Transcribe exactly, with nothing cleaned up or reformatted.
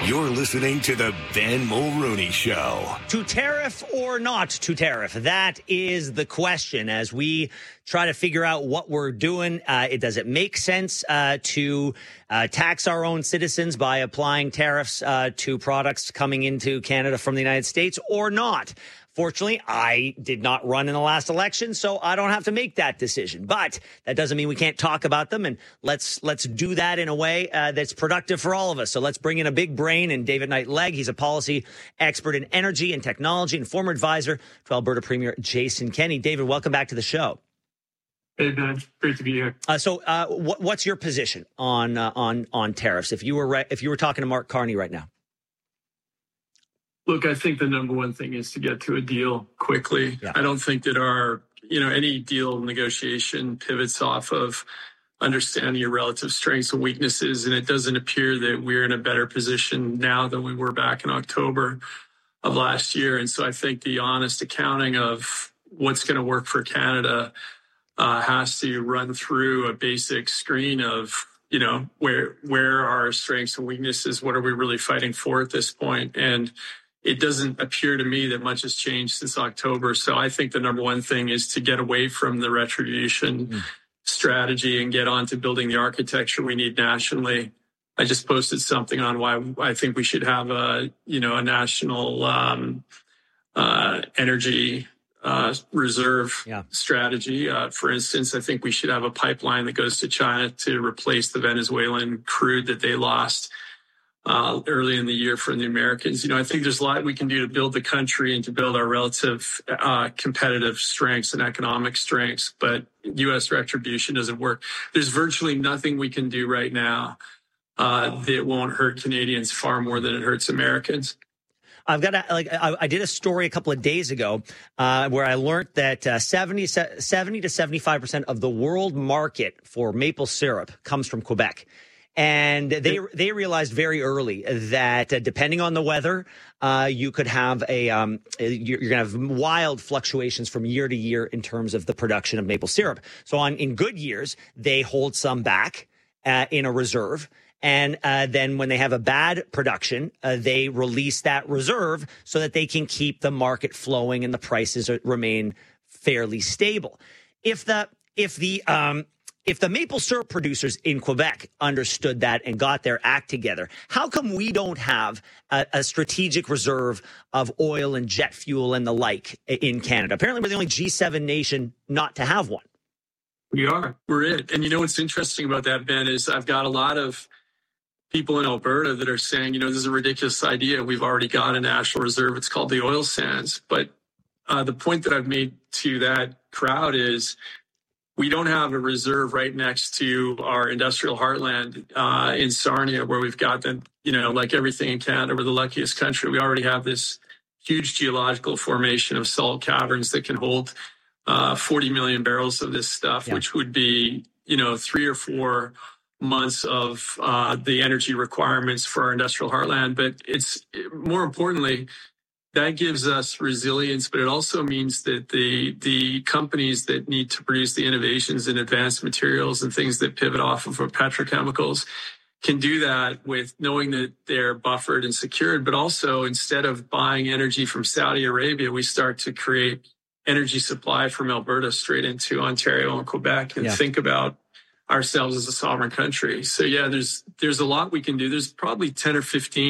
You're listening to the Ben Mulrooney Show. To tariff or not to tariff? That is the question as we try to figure out what we're doing. Uh, it does it make sense uh, to uh, tax our own citizens by applying tariffs uh, to products coming into Canada from the United States or not? Fortunately, I did not run in the last election, so I don't have to make that decision. But that doesn't mean we can't talk about them, and let's let's do that in a way uh, that's productive for all of us. So let's bring in a big brain and David Knight-Legg. He's a policy expert in energy and technology and former advisor to Alberta Premier Jason Kenney. David, welcome back to the show. Hey, Ben. Great to be here. Uh, so, uh, what, what's your position on uh, on on tariffs? If you were re- if you were talking to Mark Carney right now. Look, I think the number one thing is to get to a deal quickly. Yeah. I don't think that our, you know, any deal negotiation pivots off of understanding your relative strengths and weaknesses. And it doesn't appear that we're in a better position now than we were back in October of last year. And so I think the honest accounting of what's going to work for Canada uh, has to run through a basic screen of, you know, where, where are our strengths and weaknesses? What are we really fighting for at this point? And it doesn't appear to me that much has changed since October. So I think the number one thing is to get away from the retribution mm. strategy and get on to building the architecture we need nationally. I just posted something on why I think we should have a, you know, a national um, uh, energy uh, reserve yeah. strategy. Uh, for instance, I think we should have a pipeline that goes to China to replace the Venezuelan crude that they lost Uh, early in the year from the Americans. You know, I think there's a lot we can do to build the country and to build our relative uh, competitive strengths and economic strengths, but U S retribution doesn't work. There's virtually nothing we can do right now uh, that won't hurt Canadians far more than it hurts Americans. I've got a, like I, I did a story a couple of days ago uh, where I learned that uh, seventy, seventy to seventy-five percent of the world market for maple syrup comes from Quebec. And they they realized very early that uh, depending on the weather, uh, you could have a um, you're, you're going to have wild fluctuations from year to year in terms of the production of maple syrup. So on in good years, they hold some back uh, in a reserve. And uh, then when they have a bad production, uh, they release that reserve so that they can keep the market flowing and the prices are, remain fairly stable. If the if the um, If the maple syrup producers in Quebec understood that and got their act together, how come we don't have a, a strategic reserve of oil and jet fuel and the like in Canada? Apparently, we're the only G seven nation not to have one. We are. We're it. And you know what's interesting about that, Ben, is I've got a lot of people in Alberta that are saying, you know, this is a ridiculous idea. We've already got a national reserve. It's called the oil sands. But uh, the point that I've made to that crowd is, we don't have a reserve right next to our industrial heartland uh, in Sarnia, where we've got the, you know, like everything in Canada, we're the luckiest country. We already have this huge geological formation of salt caverns that can hold uh, forty million barrels of this stuff, yeah. which would be, you know, three or four months of uh, the energy requirements for our industrial heartland. But it's more importantly, that gives us resilience, but it also means that the the companies that need to produce the innovations in advanced materials and things that pivot off of our petrochemicals can do that with knowing that they're buffered and secured. But also, instead of buying energy from Saudi Arabia, we start to create energy supply from Alberta straight into Ontario and Quebec and yeah. think about ourselves as a sovereign country. So, yeah, there's there's a lot we can do. There's probably ten or fifteen